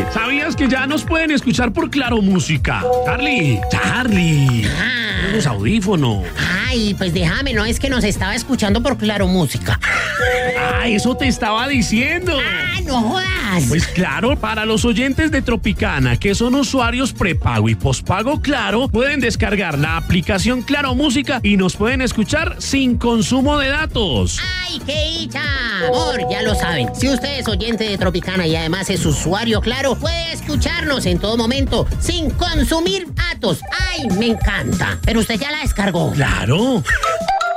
¿Sabías que ya nos pueden escuchar por Claro Música? Charlie. Los audífonos. Ay, pues déjame, no es que nos estaba escuchando por Claro Música. Eso te estaba diciendo. No jodas. Pues claro, para los oyentes de Tropicana, que son usuarios prepago y pospago Claro, pueden descargar la aplicación Claro Música y nos pueden escuchar sin consumo de datos. ¡Ay, qué dicha! Amor, ya lo saben. Si usted es oyente de Tropicana y además es usuario Claro, puede escucharnos en todo momento sin consumir datos. ¡Ay, me encanta! Pero usted ya la descargó. Claro.